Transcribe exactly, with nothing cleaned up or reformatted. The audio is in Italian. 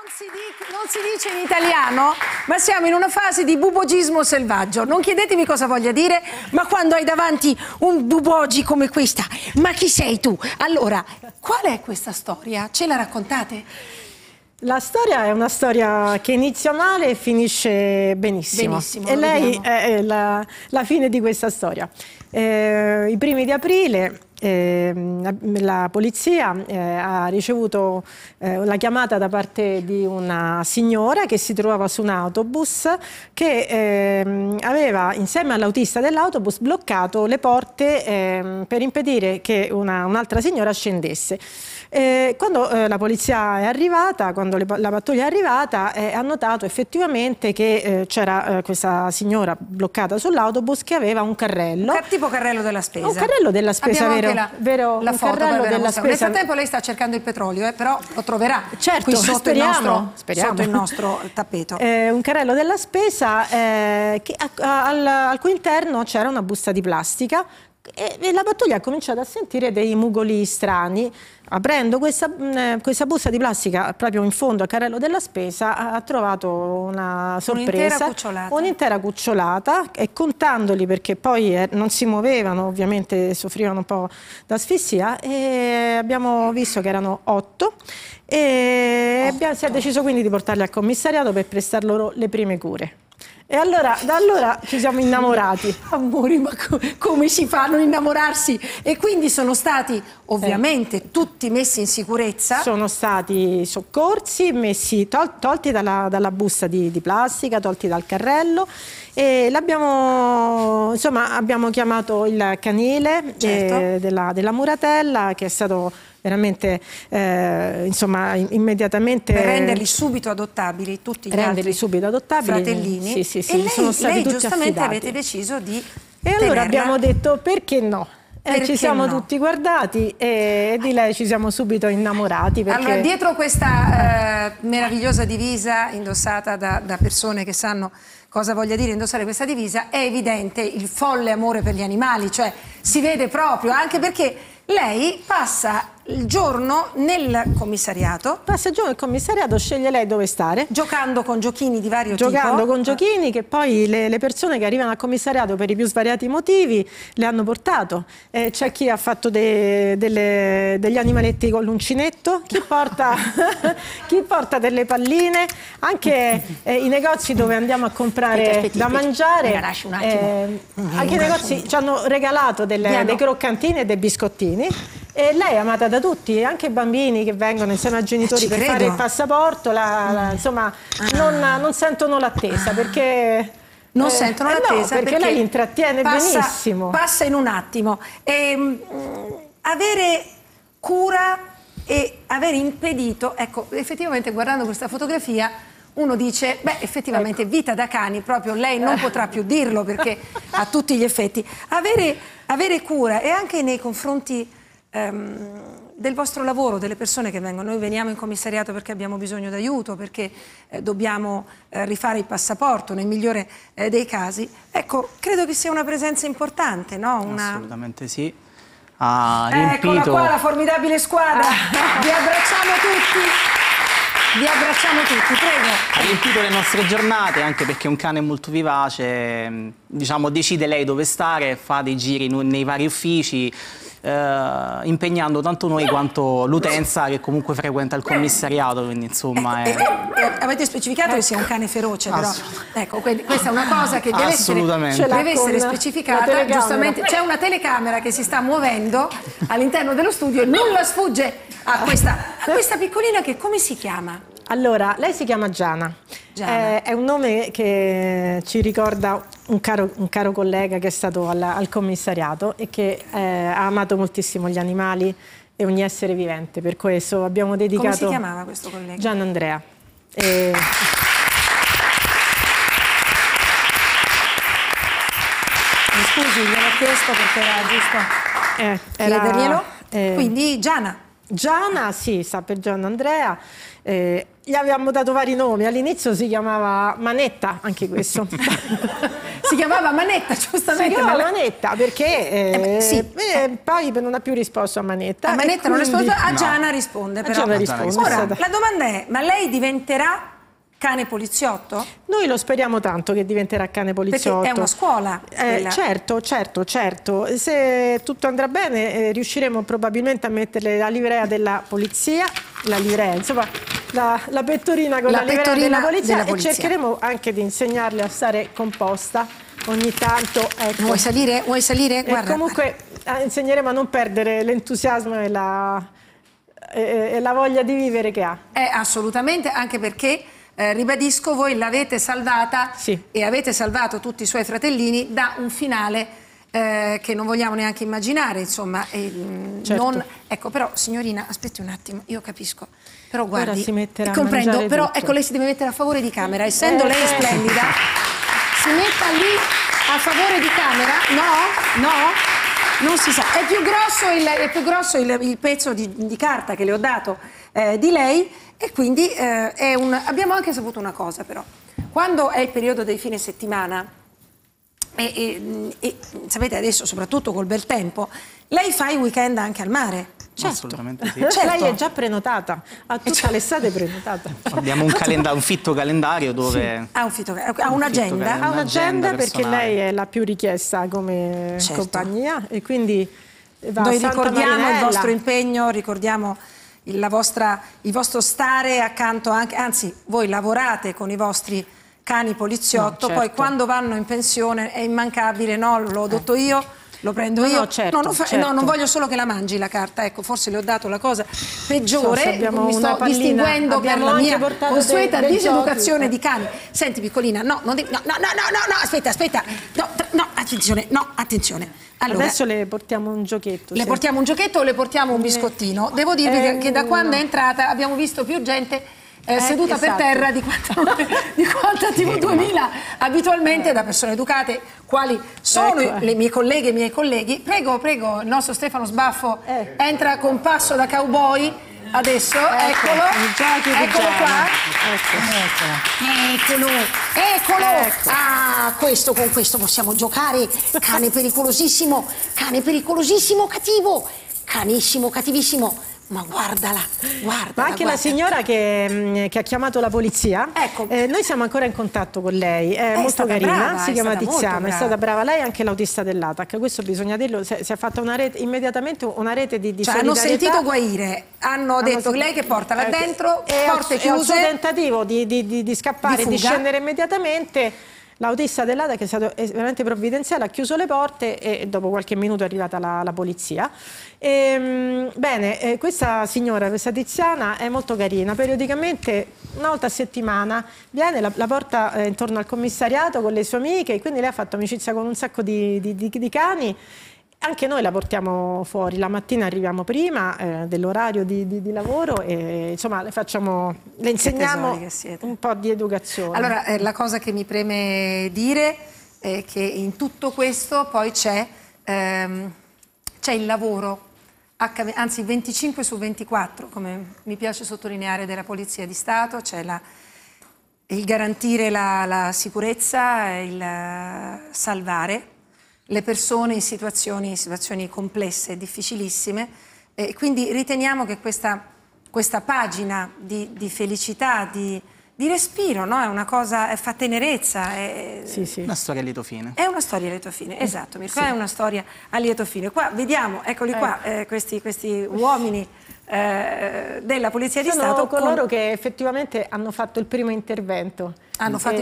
si, dic- non si dice in italiano, ma siamo in una fase di bubogismo selvaggio. Non chiedetemi cosa voglia dire, ma quando hai davanti un bubogi come questa, ma chi sei tu? Allora, qual è questa storia? Ce la raccontate? La storia è una storia che inizia male e finisce benissimo. Benissimo, e lo lei vediamo. è la, la fine di questa storia. Eh, I primi di aprile eh, la polizia eh, ha ricevuto eh, la chiamata da parte di una signora che si trovava su un autobus che eh, aveva insieme all'autista dell'autobus bloccato le porte eh, per impedire che una, un'altra signora scendesse. Eh, quando eh, la polizia è arrivata, quando le, la pattuglia è arrivata, eh, ha notato effettivamente che eh, c'era eh, questa signora bloccata sull'autobus che aveva un carrello. Un tipo carrello della spesa. Un carrello della spesa, Abbiamo vero? anche la, vero la un foto, carrello poi ve la della mostriamo. spesa. Nel frattempo lei sta cercando il petrolio, eh, però lo troverà Certo, qui sotto, speriamo, il nostro, speriamo. sotto il nostro tappeto. Eh, un carrello della spesa eh, che, a, a, al, al cui interno c'era una busta di plastica e, e la pattuglia ha cominciato a sentire dei mugoli strani. Aprendo questa, mh, questa busta di plastica proprio in fondo al carrello della spesa ha, ha trovato una sorpresa, un'intera cucciolata. un'intera cucciolata, e contandoli, perché poi eh, non si muovevano, ovviamente soffrivano un po' d'asfissia, e abbiamo visto che erano otto e abbiamo, si è deciso quindi di portarli al commissariato per prestar loro le prime cure. E allora, da allora ci siamo innamorati. Amori, ma co- come si fa a non innamorarsi? E quindi sono stati ovviamente eh. tutti messi in sicurezza. Sono stati soccorsi, messi, tol- tolti dalla, dalla busta di, di plastica, tolti dal carrello, e l'abbiamo, insomma, abbiamo chiamato il canile certo. eh, della, della Muratella, che è stato veramente eh, insomma immediatamente per renderli subito adottabili tutti gli renderli altri subito adottabili, fratellini. sì, sì, sì, e lei, sono stati lei tutti giustamente affidati. avete deciso di E tenerla. allora abbiamo detto perché no? Eh, Perché ci siamo no? tutti guardati e di lei ci siamo subito innamorati. Perché... Allora, dietro questa eh, meravigliosa divisa indossata da, da persone che sanno cosa voglia dire indossare questa divisa, è evidente il folle amore per gli animali, cioè si vede proprio, anche perché lei passa il giorno nel commissariato. Passa il giorno nel commissariato, sceglie lei dove stare. Giocando con giochini di vario giocando tipo. Giocando con giochini che poi le, le persone che arrivano al commissariato per i più svariati motivi le hanno portato. Eh, c'è chi ha fatto de, delle, degli animaletti con l'uncinetto, chi porta, chi porta delle palline, anche eh, i negozi dove andiamo a comprare aspetti, da aspetti. mangiare. Me la lasci un attimo. Eh, anche i negozi ci hanno regalato delle, dei croccantini e dei biscottini. E lei è amata da tutti, anche i bambini che vengono insieme ai genitori eh, per credo. fare il passaporto, la, la, insomma, ah. non, non sentono l'attesa perché... Non eh, sentono eh l'attesa no, perché, perché lei li intrattiene passa, benissimo. Passa in un attimo. E, mh, avere cura e aver impedito, ecco, effettivamente guardando questa fotografia uno dice, beh, effettivamente ecco. Vita da cani, proprio lei non potrà più dirlo perché a tutti gli effetti. Avere, avere cura e anche nei confronti del vostro lavoro, delle persone che vengono. Noi veniamo in commissariato perché abbiamo bisogno d'aiuto, perché eh, dobbiamo eh, rifare il passaporto nel migliore eh, dei casi. Ecco, credo che sia una presenza importante, no? Una... Assolutamente sì. Ha riempito... Eccola qua la formidabile squadra. Vi abbracciamo tutti. Vi abbracciamo tutti, prego. Ha riempito le nostre giornate, anche perché è un cane molto vivace, diciamo, decide lei dove stare, fa dei giri nei vari uffici, Eh, impegnando tanto noi quanto l'utenza che comunque frequenta il commissariato, quindi insomma ecco, è... e, e, e avete specificato ecco. che sia un cane feroce, però ecco, questa è una cosa che deve essere, deve essere specificata. Giustamente c'è una telecamera che si sta muovendo all'interno dello studio e nulla sfugge a questa, a questa piccolina che come si chiama? Allora, lei si chiama Giana, Giana. Eh, è un nome che ci ricorda un caro, un caro collega che è stato al, al commissariato e che eh, ha amato moltissimo gli animali e ogni essere vivente, per questo abbiamo dedicato... Come si chiamava questo collega? Gian Andrea. E... Mi scusi, gliel'ho chiesto perché era giusto eh, era, chiederglielo, eh, quindi Giana. Giana, sì, sta per Gian Andrea. Eh, gli avevamo dato vari nomi, all'inizio si chiamava Manetta, anche questo. Si chiamava Manetta, giustamente. Si chiamava ma la- Manetta perché eh, Eh beh, sì. eh, poi non ha più risposto a Manetta. A Manetta e non quindi- risponde, a No. Giana risponde. A Però. Giana A risponde. Giana Ora, È stata- la domanda è, ma lei diventerà cane poliziotto? Noi lo speriamo tanto che diventerà cane poliziotto. Perché è una scuola. Eh, quella. certo, certo, certo. Se tutto andrà bene eh, riusciremo probabilmente a metterle la livrea della polizia, la livrea, insomma, la, la pettorina con La la, livrea pettorina della polizia, della polizia. e cercheremo anche di insegnarle a stare composta ogni tanto. Ecco. Vuoi salire? Vuoi salire? E Guarda. comunque eh, insegneremo a non perdere l'entusiasmo e la, e- e la voglia di vivere che ha. Eh, assolutamente, anche perché, eh, ribadisco, voi l'avete salvata Sì. e avete salvato tutti i suoi fratellini da un finale eh, che non vogliamo neanche immaginare, insomma. E, mm, Certo. non- ecco, però, signorina, aspetti un attimo, io capisco. Però guardi, si metterà a comprendo, mangiare però tutto. ecco, lei si deve mettere a favore di camera, essendo Eh, lei eh. splendida, si metta lì a favore di camera, no? No? Non si sa. È più grosso il, è più grosso il, il pezzo di, di carta che le ho dato eh, di lei, e quindi eh, è un... abbiamo anche saputo una cosa però. Quando è il periodo dei fine settimana, e, e- e sapete adesso soprattutto col bel tempo, lei fa i weekend anche al mare. Assolutamente sì. Certo. Lei è già prenotata, ha tutta l'estate prenotata. Abbiamo un, calenda- un fitto calendario dove... Ha un fito- ha un'agenda. Ha un'agenda Un'agenda perché personale. lei è la più richiesta come Certo. compagnia, e quindi va Noi a Santa ricordiamo il Marinella. vostro impegno, ricordiamo il, la vostra, il vostro stare accanto anche, anzi voi lavorate con i vostri cani poliziotto, No, poi certo. quando vanno in pensione è immancabile, no, l'ho detto io, lo prendo No, io, no, certo, non fa- certo. no, non voglio solo che la mangi la carta, ecco, forse le ho dato la cosa peggiore, So, se abbiamo mi una sto pallina, distinguendo per abbiamo la anche mia portato consueta dei- dei diseducazione giochi. di cani. Senti piccolina, no, non devi- no, no, no, no, no, no, aspetta, aspetta, no, tra- no, attenzione, no, attenzione. Allora, Adesso le portiamo un giochetto. le sì. portiamo un giochetto o le portiamo un biscottino? Devo dirvi Eh, che da quando no. è entrata abbiamo visto più gente eh, Eh, seduta esatto. per terra di quanta, di quanta T V duemila abitualmente da persone educate, quali sono Ecco, eh. le mie colleghe e i miei colleghi. Prego, prego, il nostro Stefano Sbaffo Eh. entra con passo da cowboy. Adesso, eccolo, i giochi di eccolo Gianna. qua. Eccolo, eccolo. Ecco. Ah, questo, con questo possiamo giocare. Cane pericolosissimo, cane pericolosissimo, cattivo, canissimo, cattivissimo. Ma guardala, guardala. Ma anche la guarda. signora che, mh, che ha chiamato la polizia, Ecco. eh, noi siamo ancora in contatto con lei, è, molto stata carina, brava, si è chiama stata molto Tiziana, è brava. stata brava lei, anche l'autista dell'A T A C, questo bisogna dirlo, si è, si è fatta una rete, immediatamente una rete di, di Cioè, hanno solidarietà. sentito guaire, hanno detto sen- lei che porta là eh, dentro, e al- porte e al suo chiuse. tentativo di, di- di- di scappare, Di di, fuga. scendere immediatamente, l'autista dell'A T A C, che è stato è veramente provvidenziale, ha chiuso le porte e dopo qualche minuto è arrivata la, la polizia. E, mh, bene, eh, questa signora, questa Tiziana è molto carina, periodicamente una volta a settimana viene, la, la porta eh, intorno al commissariato con le sue amiche, quindi lei ha fatto amicizia con un sacco di, di- di- di cani. Anche noi la portiamo fuori, la mattina arriviamo prima eh, dell'orario di, di- di lavoro e insomma le facciamo, le insegniamo tesori che siete. un po' di educazione. Allora, eh, la cosa che mi preme dire è che in tutto questo poi c'è ehm, c'è il lavoro, H- anzi venticinque su ventiquattro, come mi piace sottolineare, della Polizia di Stato, c'è la- il garantire la, la sicurezza, il eh, salvare le persone in situazioni, in situazioni complesse, difficilissime, e quindi riteniamo che questa, questa pagina di, di felicità, di, di respiro, no? È una cosa, è fa tenerezza, è, Sì, sì. Una storia a lieto fine. è una storia a lieto fine, esatto, Mirko, è una storia a lieto fine. Qua vediamo, eccoli qua, eh, questi, questi uomini eh, della Polizia di Sono Stato coloro con- che effettivamente hanno fatto il primo intervento. hanno fatto